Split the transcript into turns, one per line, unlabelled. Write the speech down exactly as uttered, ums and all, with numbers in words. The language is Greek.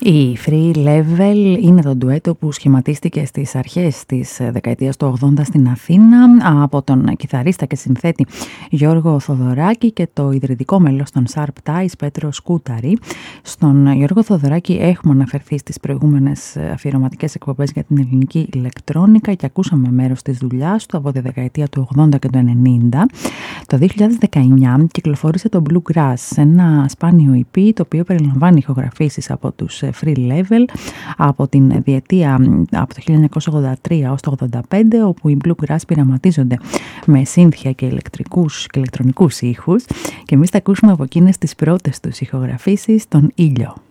Η Free Level είναι το ντουέτο που σχηματίστηκε στις αρχές της δεκαετίας του ογδόντα στην Αθήνα από τον κιθαρίστα και συνθέτη Γιώργο Θοδωράκη και το ιδρυτικό μέλος των Sharp Ties Πέτρο Σκούταρη. Στον Γιώργο Θοδωράκη έχουμε αναφερθεί στις προηγούμενες αφιερωματικές εκπομπές για την ελληνική ηλεκτρόνικα και ακούσαμε μέρος της δουλειάς του από τη δεκαετία του ογδόντα και του ενενήντα. Το δύο χιλιάδες δεκαεννιά κυκλοφόρησε το Bluegrass, ένα σπάνιο ι πι το οποίο περιλαμβάνει ηχογραφήσεις από τους Free Level από την διετία από το χίλια εννιακόσια ογδόντα τρία ως το ογδόντα πέντε, όπου οι Bluegrass πειραματίζονται με σύνθια και ηλεκτρικούς και ηλεκτρονικούς ήχους, και εμείς θα ακούσουμε από εκείνες τις πρώτες τους ηχογραφήσεις τον Ήλιο.